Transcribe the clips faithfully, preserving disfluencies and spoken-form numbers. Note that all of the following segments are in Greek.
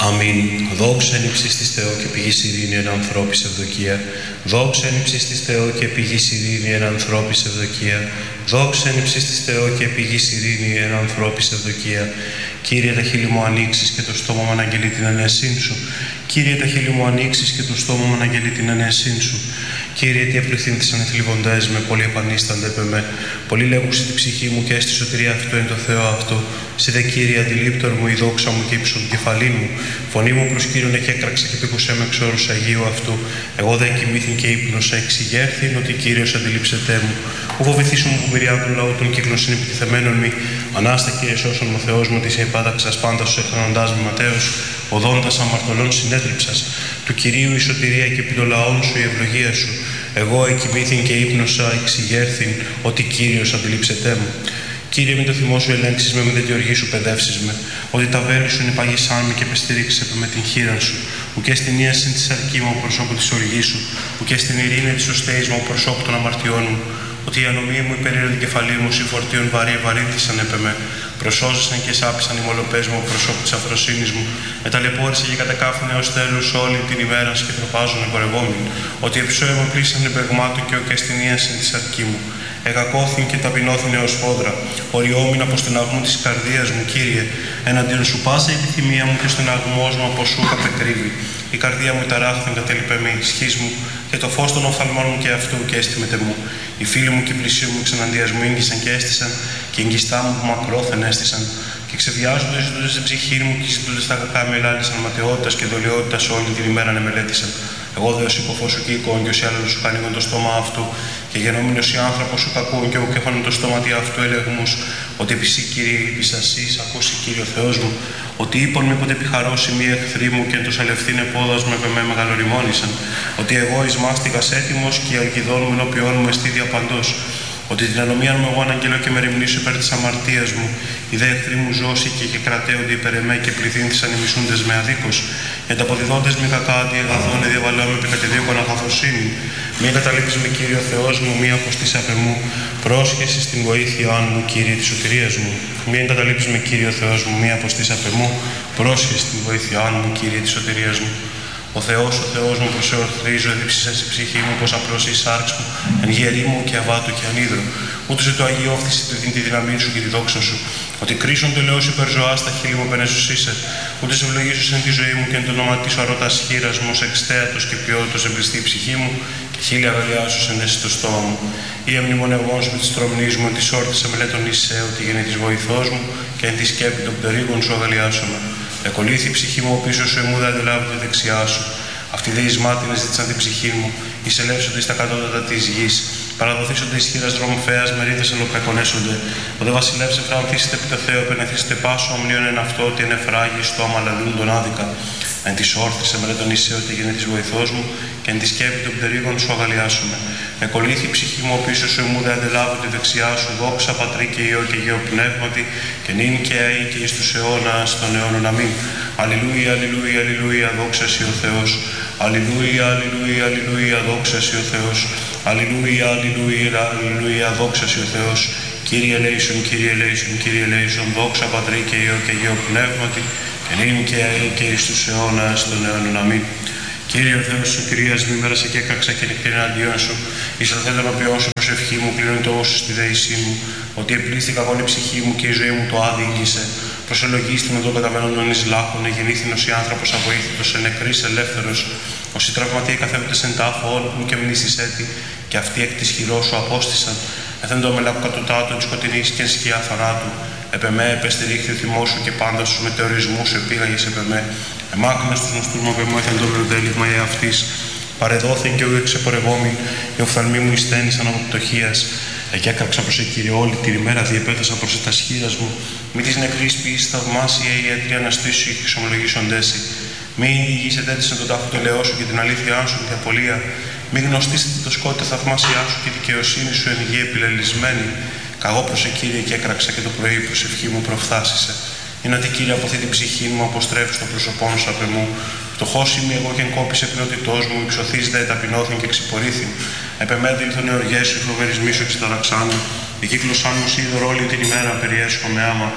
Αμήν. Δόξα εν ύψης της Θεό και πηγής ειρήνη εν ανθρώπης ευδοκία. Δόξα εν ύψης της Θεό και πηγής ειρήνη εν ανθρώπης ευδοκία. Δόξα εν ύψης της Θεό και πηγής ειρήνη εν ανθρώπης ευδοκία. Κύριε, τα χείλη μου ανοίξεις και το στόμα μου αναγγελεί την ανέσήν σου. Κύριε, τα χείλη μου ανοίξεις και το στόμα μου αναγγελεί την ανέσήν σου. Κύριε, τι επληθύνθησαν οι θλιβοντές με, πολλοί επανίστανται πε με. Πολλοί λέγουσι τη ψυχή μου και στη σωτηρία αυτό είναι το Θεό αυτό. Σε δε, Κύριε, αντιλήπτορ μου, η δόξα μου και ύψον του κεφαλήν μου. Φωνή μου προς Κύριον εκέκραξε και πήκουσέ με εξ όρους Αγίου αυτού. Εγώ δε κοιμήθην και ύπνωσα, εξηγέρθην ότι Κύριος αντιλήψετέ μου. Ου φοβηθήσουν μου που μοιριά του λαού των κύκλων συνεπιτιθεμένων μη. Ανάστα, Κύριε, σώσον μου Θεός μου, τη σε υπάταξας πάντα σου εκθρονοντάς με Ματέος. Οδόντας αμαρτωλών συνέτριψας. Του Κυρίου η σωτηρία και επί των λαών σου η ευλογία σου. Εγώ εκοιμήθην και ύπνωσα, εξηγέρθην ότι Κύριος αντιλήψετέ μου. Κύριε, με το θυμό σου ελέγξεις με, με δε τη οργή σου παιδεύσεις με. Ότι τα βέλη σου ενυπάγησάν με και επεστήριξε με την χείρα σου. Ουκέ στην ίαση της αρκή μου προσώπου της οργής σου. Ουκέ στην ειρήνη της οστέης μου προσώπου των αμαρτιών μου. Ότι η ανομία μου υπερήρω την κεφαλή μου, συμφορτίων βαρύ βαρύθησαν έπε με. Προσώζεσαν και σάπησαν οι μολοπές μου προσώπου της αφροσύνης μου. Μεταλαιπώρησε και κατεκάφθηνε ως τέλους όλη την ημέρα και τροπάζουν εμπορευόμην. Ότι εψώε μου πλήσαν εμπεγμάτων και ουκέ στην ίαση της αρκή μου. Εγακώθην και ταπεινώθην έως φόδρα. Οριόμην από στεναγμού της καρδίας μου, Κύριε. Εναντίον σου πάσα η επιθυμία μου και στεναγμός μου από σου καπεκρύβει. Η καρδία μου ταράχθην κατέλειπε με ισχύς μου και το φως των οφθαλμών μου και αυτού και έστιμετε μου. Οι φίλοι μου και οι πλησίοι μου εξεναντίας μου ήγγισαν και έστησαν και οι εγγιστά μου που μακρόθεν έστησαν. Και ξεδιάζονται ζητούνται στην ψυχή μου και ζητούνται στα κακά με ελάλησαν ματαιότητας και δολιότητας όλη την ημέρα να μελέτησαν. Εγώ δε ως υποφός σου και οικών και όσοι άλλους σου ανοίγουν το στόμα αυτού και γεννόμην όσοι άνθρωπος σου κακούν και ουκ έφανον το στόμα τι αυτού ελεγμούς ότι επισύ Κύριε υπησασείς ακούσει Κύριο Θεός μου ότι είπον με ποτέ επιχαρώσει μη εχθροί μου και εν το σαλευθήν επόδας με με μεγαλοριμόνησαν ότι εγώ εις μάστιγας έτοιμος και η αλκιδόν μου ενώπιόν μου εστίδια παντός ότι την ανομία μου εγώ αναγγελώ και με ρημνήσω υπέρ της αμαρτίας μου. Οι δε εχθροί μου ζώσει και, και κρατέονται υπέρ εμέ και πληθύνθησαν οι μισούντες με αδίκως. Για τα αποδιδόντες μη κακά αντί εγαθών διαβαλώμε επί κατεδίωκον αγαθοσύνη. Μη καταλήψεις με Κύριο Θεός μου, μη αποστείς απ' εμού. Πρόσχεση στην βοήθεια μου, Κύριε της σωτηρίας μου. Μη εγκαταλείψεις με Κύριο Θεός μου, μη αποστείς απ' εμού. Πρόσχεση στην βοήθεια μου, Κύριε της σωτηρίας μου. Ο Θεός, ο Θεός μου, προσεορθρίζω, εδίψησες η ψυχή μου, πως απλώς η σάρξ μου, εν γερή μου και αβάτου και ανίδρο. Ούτως το Αγίο όφθηση του δίνει τη δύναμή σου και τη δόξα σου. Ότι κρίσον το λαιός υπερζωά στα χείλη μου πενέσους είσαι. Ούτε σε ευλογήσω εν τη ζωή μου και εν το όνομα της αρώτα χείρας μου, ως εξτέατος και ποιότητος εμπληστεί η ψυχή μου και χίλια αγαλιάσου ενέσει το στόμα μου. Ή εμνημονευός με τη τρομνής μου, τη όρτισε μελέτων είσαι, ότι γίνει τη βοηθός μου και εν τη σκέπη των πτερίγων σου αγαλιάσομαι. Εκολύθη η ψυχή μου, ο πίσω σου εμού δεν αντιλάβει τη δεξιά σου. Αυτοί δε εις μάτινες ζήτησαν την ψυχή μου, εισελεύσονται στα κατώτατα της γης. Παραδοθήσονται εις χείρας δρομφέας, μερίδες ενωπεκονέσονται. Ο δε βασιλεύς εφραυνθήσετε επί το Θεό, επενεθήσετε πάσο ομνίων εν αυτό, ότι εν εφράγει στο αμαλαλούν τον άδικα. Εν της όρθισε με τον Ισαίο, ότι γίνει της βοηθός μου, και εν τη σκέπη των πτερίγων σου αγαλιάσουμε. Εκολύθη η ψυχή μου, ο πίσω σου εμού δε αντελάβω τη δεξιά σου, δόξα πατρί και ιό και γέο πνεύματι, και νυν και αεί και εις τους αιώνας των αιώνων αμήν. Αλληλούια, αλληλούια, αλληλούια, δόξα σοι ο Θεός. Αλληλούια, αλληλούια, αλληλούια, δόξα σοι ο Θεός. Αλληλούια, αλληλούια, αλληλούια, δόξα σοι ο Θεός. Κύριε ελέησον, Κύριε ελέησον, Κύριε ελέησον, δόξα πατρί και ιό και γέο πνεύματι, και νυν και αεί και εις τους αιώνας των αιώνων αμήν. Κύριε ο Θεός σου, Κυρίας μη μέρασε και έκραξα και νυχτήρι εναντίον σου. Εις το θέλω να ποιώσω προσευχή μου, πλήρωνε το όσο στη δέησή μου. Ότι επλήστη καγόν η ψυχή μου και η ζωή μου το άδειγγισε. Προσελογίστη με τον καταμένον εις λάχων, εγεννήθην ως η άνθρωπος αβοήθητος, εν νεκρής ελεύθερος. Ως οι τραυματίοι καθέβητες εν τάφο όλου μου και μνήσεις έτη, και αυτοί εκ της χειρός σου απόστησαν. Εθεν το μελάκου κατωτάτων της σκοτεινής και σκιά θανάτου. Επ' εμέ επεστηρίχθη ο θυμός σου και πάντα στους μετεωρισμούς σου επήγαγες επ' εμέ. Εμάκρυνες τους νοστούς μου επ' εμέ εθεν το βερδέλιγμα εαυτής. Παρεδόθην και ου εξεπορευόμην, οι οφθαλμοί μου εισθένησαν από πτωχίας. Εκεί έκραξα προς Κύριε όλη την ημέρα, διεπέθασα προς τα σχήρας μου. Μη της νεκρής ποιής θαυμάσια η ιατρή αναστήσου και εξομολογήσοντέσαι. Μη ηγήσετε έτσι τον τάφο του ελαιό σου και την αλήθειά σου και την απολία. Μη γνωστήσετε το σκότη τα θαυμάσια σου και η δικαιοσύνη σου εν γη επιλελισμένη. Καγώ προς Κύριε και έκραξα και το πρωί η προσευχή μου προφθάσισε. Είναι ότι Κύριε από αυτή την ψυχή μου αποστρέφει στο πρόσωπόν σου απ' εμού. Φτωχός είμαι εγώ και εγκόπησε πλειότητός μου, υψωθείς δε ταπεινώθην και εξυπορήθην. Επεμέδει ήλθον οι οργές σου, οι φοβερισμοί σου εξεταραξάνου. Η κύκλωσάν μου σίδωρο όλη την ημέρα περιέσχομαι άμα.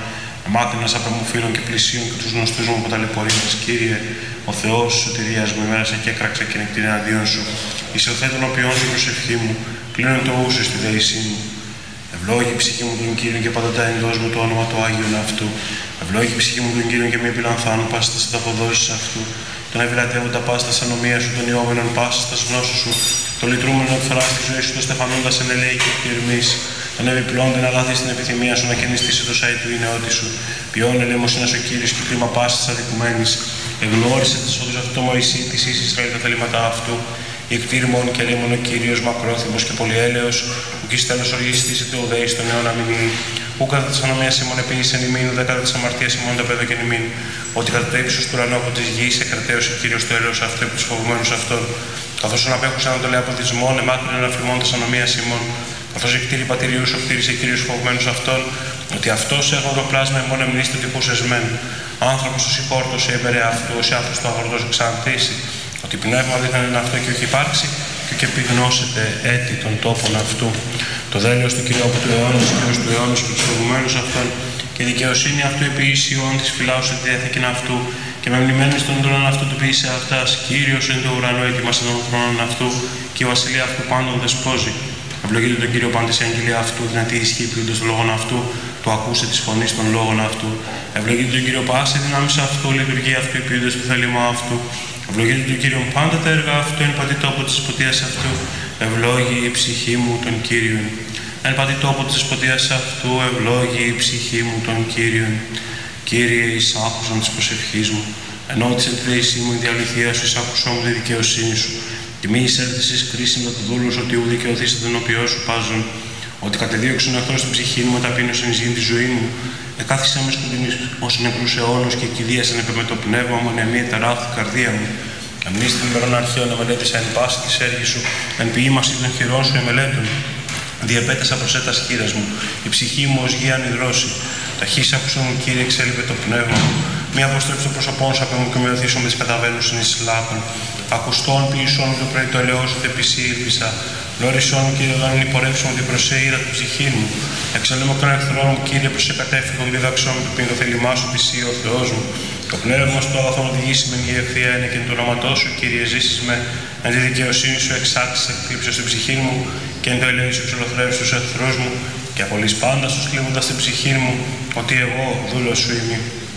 αμάτινας απεμοφύλων και πλησίων και τους γνωστούς μου από τα λεπορίας. Κύριε, ο Θεός της σωτηρίας μου, ημέρα σε και έκραξα και νεκτήρια εναντίον σου. Είσαι ο Θεός των οποίων σου προσευχή μου, πλήρωνε το ούσου στη δέησή μου. Ευλόγη η ψυχή μου τον Κύριο και πάντοτε εντός μου το όνομα του Άγιον αυτού. Ευλόγη η ψυχή μου τον Κύριο και μη επιλανθάνου πάστα στις ανταποδόσεις αυτού. Τον ευηλατεύοντα πάστα στα ανομία σου, τον ιόμενον πάστα στα γνώσεις σου. Το λυτρούμενο εκφρά στη ζωή σου, το στεφανούντα εν ελέη και εκτιρμής. Τον επιπλώνται να λάθει στην επιθυμία σου, να καινιστήσει το σάι του είναι ότι σου. Ποιόν ελέμος είναι ο Κύριος και κρίμα πάσης αδικουμένης. Εγνώρισε τις όδους αυτού το Μωυσή, της εις Ισραήλ τα θελήματα αυτού. Η εκτήρμον και ελέμον ο Κύριος μακρόθυμος και πολυέλεος, ου κι τέλος οργιστήσει το ουδέη στον αιώνα μηνύει. Ού κατά της ανομίας ημών επίησεν ημίν, ουδέ κατά της αμαρτίας ημών τα πέδο και νημίν. Ότι κατά το ύψος του ουρανού από της γης εκρατέωσε Κύριος το έλεος αυτού από τους φοβουμένους αυτών. Καθώς τον απέχουσαν το λέει από δυσμών, εμάκρυναν αφημών της ανομίας ημών. Καθώς εκτήρη πατηριού σου, κτήρισε Κύριος φοβουμένους αυτών, ότι αυτός έχουν το πλάσμα ημών εμνήστη ότι πούσεσμέν. Άνθρωπος ως υπόρτος έμπερε αυτού, ως άνθρωπος το αγορτός εξαντήσει. Ότι πνεύμα δείχνει είναι αυτό και όχι υπάρξει, και όχι επιγνώσετε έτη των τόπων αυτού. Το δέλεος του Κυρίου από του αιώνος, Κύριος του αιώνος και τους φοβουμένους αυτών, και η δικαιοσύνη αυτού επί ίσιον της φυλάου σε τη διαθήκην αυτού, και με μνημένη στον έντονον αυτού του ποιήσε αυτάς. Κύριος εν το ουρανό ετοιμάσε των θρόνων αυτού, και η βασιλεία αυτού πάντων δεσπόζει. Ευλογείτε τον Κύριο πάντης η αγγελία αυτού, δυνατή ισχύ ποιούντος των λόγων αυτού, το ακούσε της φωνής των λόγων αυτού. Ευλογείτε τον Κύριο πάση δυνάμεις αυτού, λειτουργία αυτού, ποιούντος το θέλημα αυτού. Ευλογείτε τον Κύριο πάντα τα έργα αυτού, εν πατή τόπο της δεσποτείας αυτού. Ευλόγη η ψυχή μου τον Κύριον. Εν πατή τόπο της δεσποτείας αυτού, ευλόγη η ψυχή μου τον Κύριον. Κύριε, εις άκουσον της προσευχής μου. Ενώτησε τη δέησή μου, η διαλυθία σου, εις άκουσον μου τη δικαιοσύνη σου. Και μη εισέλθεις εις κρίσιν του δούλους, ότι ου δικαιωθείς τον οποίο σου πάζουν. Ότι κατεδίωξον εχθρός στην ψυχή μου, ταπείνωσαν εις γην τη ζωή μου. Εκάθισα με σκοτεινής ως νεκρούς αιώνος και κηδίασαν επί με το πνεύμα μου, νεμή τεράθη καρδία μου. Αμνείς την ημερών αρχαίων να μελέτησα εν πάση της έργης σου, εν ποιήμαση των χειρών σου εμελέτων. Διεπέτασα προς έτας χείρας μου, η ψυχή μου ως γη ανυδρώσει. Ταχύς άκουσον μου, Κύριε, εξέλιπε το πνεύμα μου. Μη αποστρέψω το πρόσωπό σου απ' μου και με οθήσω με τις καταβαίνουσιν εις λάκων. Ακουστών ποιησών μου το πρωί το ελαιό σου, τε πισή ήλπισα. Γνώρισόν μου, Κύριε, όταν υπορρεύσω μου την προσέειρα του ψυχή μου. Εξελέμω των εχθρών μου, Κύριε, προς εκατέφυγον διδαξόν μου, το πίνω θέλημά σου, πισή ο Θεός μου. Το πνεύμα σου το αγαθόν οδηγήσει με η ευθεία είναι και εν το όνοματό σου, Κύριε, ζήσεις με. Εν τη δικαιοσύνη σου εξάξεις εκκλήψεις στην ψυχή μου και εν το ελέη σου εξολοθρεύσεις τους εχθρούς μου και απολύς πάντα σου κλείβοντας την ψυχή μου ότι εγώ δούλος σου είμαι.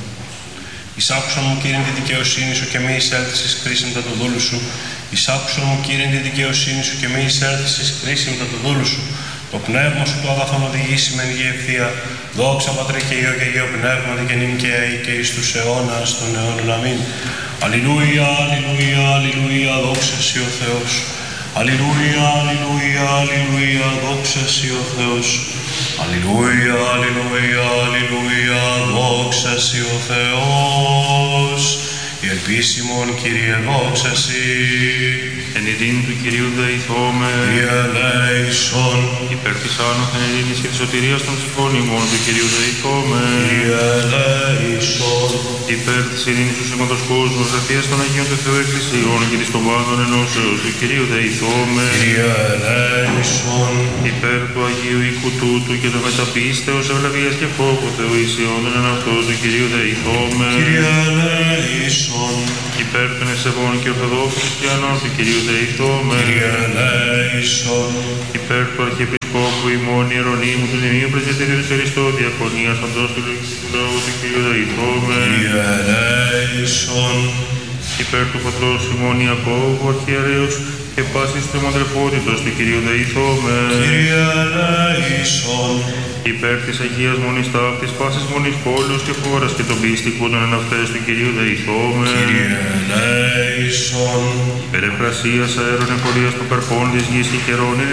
Εισάκουσον μου, Κύριε, τη δικαιοσύνη σου και μη εισέλθεις εις κρίσιν τα του δούλου σου. Εισάκουσον μου, Κύριε, τη δικαιοσύνη σου και μη εισέλθεις εις κρίσιν τα του δούλου σου. Το πνεύμα σου το αγαθόν οδηγήσει με η ευθεία. Δόξα Πατρί και Υιό και Υιό Πνεύμα και νυν και αεί και εις τους αιώνας των αιώνων. Αμήν. Αλληλούια, αλληλούια, αλληλούια, δόξα σοι ο Θεός. Αλληλούια, αλληλούια, αλληλούια, δόξα σοι ο Θεός. Αλληλούια, αλληλούια, αλληλούια, δόξα σοι ο Θεός. Η ελπίσιμον, Κύριε, δόξα σοι. Εν ειρήνη του Κυρίου δεηθώμε. Κύριε ελέησον. Υπέρ της άνωθεν ειρήνης και της σωτηρίας των ψυχών ημών του Κυρίου δεηθώμε. Κύριε ελέησον. Υπέρ της ειρήνης του σήματος κόσμου, ραθείας των Αγίων του Θεού Εκκλησιών και της των πάντων ενώσεως του Κυρίου δεηθώμε. Κύριε ελέησον. Υπέρ του Αγίου οίκου τούτου και το μεταπίστεως ευλαβίας και φόβου Θεού ισιών εν αυτός του Κυρίου δεηθώμε. Κύριε ελέησον. Υπέρ των εσεβών και ορθοδόξων χριστιανών του Κυρίου δεηθώμε. Κύριε ελέησον. Υπέρ του Αρχιεπισκόπου ημών Ιερονύμου του Δημίου Πρεσβυτερίου της Αριστό Διακονίας αντός του Λόγου του Κυρίου δεηθώμε. Κύριε ελέησον. Υπέρ του Πατρός ημών Ιακώβου Αρχιερέως και πάσης του αδελφότητος του Κυρίου δεηθώμε. Κύριε ελέησον. Υπέρ της Αγίας Μονής Ταύτης, πάσης μονής πόλεως και χώρας και των πιστικούντων εν αυτές του Κυρίου δεηθώμε. Κύριε ελέησον. Υπέρ ευπρασίας αέρων εφορίας των καρπών της γης και καιρών